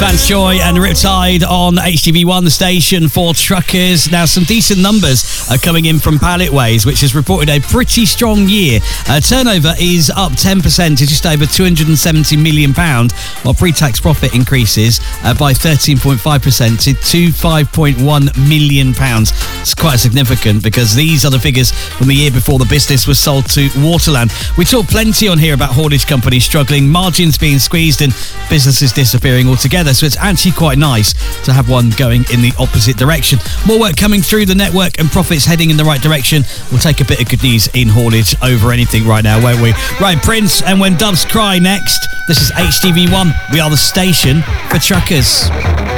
Vance Joy and Riptide on HTV1, the station for truckers. Now, some decent numbers are coming in from Palletways, which has reported a pretty strong year. Turnover is up 10% to just over £270 million, while pre-tax profit increases by 13.5% to £25.1 million. It's quite significant because these are the figures from the year before the business was sold to Waterland. We talk plenty on here about haulage companies struggling, margins being squeezed and businesses disappearing altogether, so it's actually quite nice to have one going in the opposite direction. More work coming through the network and profits heading in the right direction. We'll take a bit of good news in haulage over anything right now, won't we? Right, Prince and When Doves Cry next. This is HTV1. We are the station for truckers.